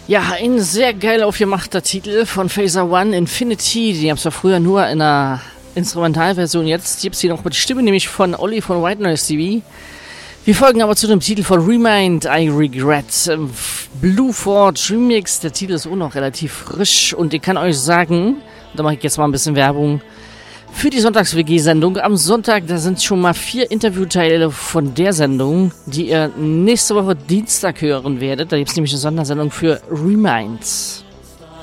Ja, ein sehr geil aufgemachter Titel von Phaser One, Infinity. Die haben es ja früher nur in einer Instrumentalversion. Jetzt gibt es hier noch mit Stimme, nämlich von Olli von White Noise TV. Wir folgen aber zu dem Titel von Remind, I Regret. Blue Forge Remix. Der Titel ist auch noch relativ frisch. Und ich kann euch sagen, da mache ich jetzt mal ein bisschen Werbung für die Sonntags-WG-Sendung. Am Sonntag, da sind schon mal 4 Interviewteile von der Sendung, die ihr nächste Woche Dienstag hören werdet. Da gibt es nämlich eine Sondersendung für Reminds.